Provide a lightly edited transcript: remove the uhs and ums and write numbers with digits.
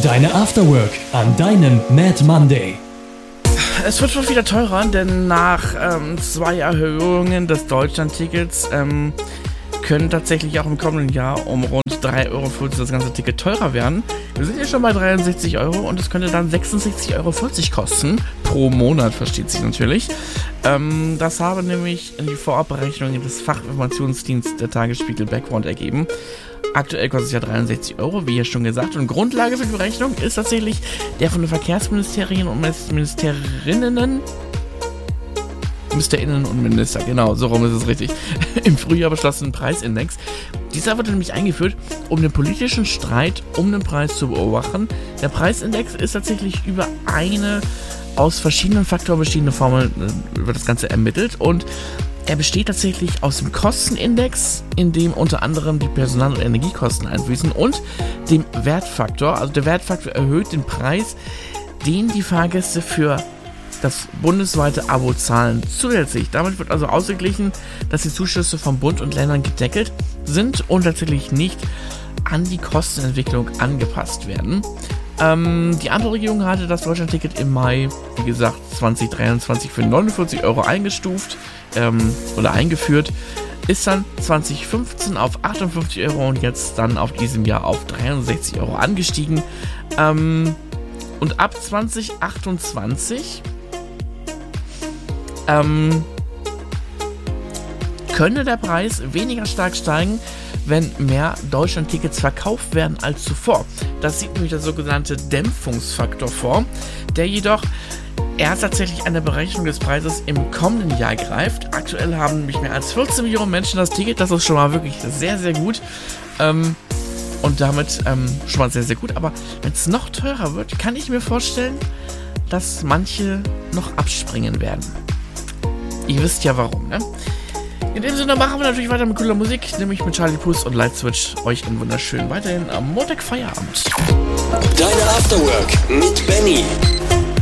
Deine Afterwork an deinem Mad Monday. Es wird schon wieder teurer, denn nach 2 Erhöhungen des Deutschland-Tickets können tatsächlich auch im kommenden Jahr um rund 3,50 € das ganze Ticket teurer werden. Wir sind ja schon bei 63 € und es könnte dann 66,40 € kosten. Pro Monat, versteht sich natürlich. Das habe nämlich die Vorabberechnungen des Fachinformationsdienstes der Tagesspiegel Background ergeben. Aktuell kostet es ja 63 €, wie ja schon gesagt. Und Grundlage für die Berechnung ist tatsächlich der von den Verkehrsministerien und Ministerinnen und Minister, genau, so rum ist es richtig, im Frühjahr beschlossenen Preisindex. Dieser wurde nämlich eingeführt, um den politischen Streit um den Preis zu beobachten. Der Preisindex ist tatsächlich über eine aus verschiedenen Faktoren bestehende Formel, wird das Ganze ermittelt, und er besteht tatsächlich aus dem Kostenindex, in dem unter anderem die Personal- und Energiekosten einfließen, und dem Wertfaktor. Also der Wertfaktor erhöht den Preis, den die Fahrgäste für das bundesweite Abo zahlen. Zusätzlich, damit wird also ausgeglichen, dass die Zuschüsse vom Bund und Ländern gedeckelt sind und tatsächlich nicht an die Kostenentwicklung angepasst werden. Die Ampelregierung hatte das Deutschland-Ticket im Mai, wie gesagt, 2023 für 49 € eingestuft oder eingeführt, ist dann 2015 auf 58 € und jetzt dann auf diesem Jahr auf 63 € angestiegen. Und ab 2028 könnte der Preis weniger stark steigen, wenn mehr Deutschland-Tickets verkauft werden als zuvor. Das sieht nämlich der sogenannte Dämpfungsfaktor vor, der jedoch erst tatsächlich eine Berechnung des Preises im kommenden Jahr greift. Aktuell haben nämlich mehr als 14 Millionen Menschen das Ticket, das ist schon mal wirklich sehr, sehr gut. Und damit schon mal sehr, sehr gut. Aber wenn es noch teurer wird, kann ich mir vorstellen, dass manche noch abspringen werden. Ihr wisst ja warum, ne? In dem Sinne machen wir natürlich weiter mit cooler Musik, nämlich mit Charlie Puth und Light Switch. Euch einen wunderschönen weiterhin am Montag Feierabend. Deine Afterwork mit Benny.